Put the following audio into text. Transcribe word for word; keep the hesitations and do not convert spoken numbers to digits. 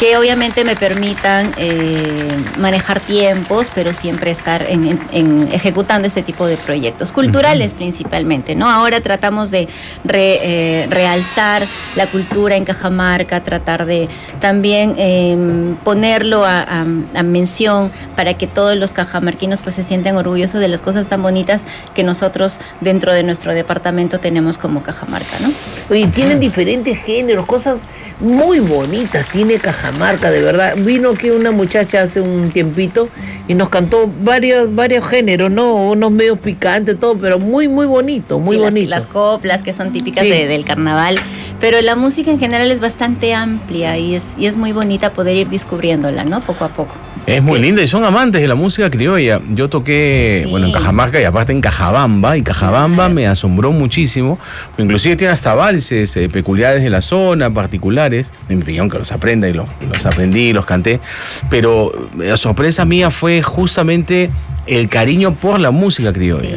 que obviamente me permitan eh, manejar tiempos, pero siempre estar en, en, en ejecutando este tipo de proyectos, culturales uh-huh. principalmente, ¿no? Ahora tratamos de re, eh, realzar la cultura en Cajamarca, tratar de también eh, ponerlo a, a, a mención para que todos los cajamarquinos pues se sientan orgullosos de las cosas tan bonitas que nosotros dentro de nuestro departamento tenemos como Cajamarca, ¿no? Oye, tienen diferentes géneros, cosas muy bonitas tiene Cajamarca, de verdad. Vino aquí una muchacha hace un tiempito y nos cantó varios, varios géneros, ¿no? Unos medios picantes, todo, pero muy, muy bonito, muy sí, bonito. Las, las coplas que son típicas sí. de, del carnaval, pero la música en general es bastante amplia y es, y es muy bonita poder ir descubriéndola, ¿no? Poco a poco. Es muy linda y son amantes de la música criolla. Yo toqué, sí. bueno, en Cajamarca y aparte en Cajabamba, y Cajabamba me asombró muchísimo. Inclusive tiene hasta valses eh, peculiares de la zona, particulares. Me pidieron que los aprenda y los, los aprendí, los canté. Pero la sorpresa mía fue justamente el cariño por la música criolla. Sí.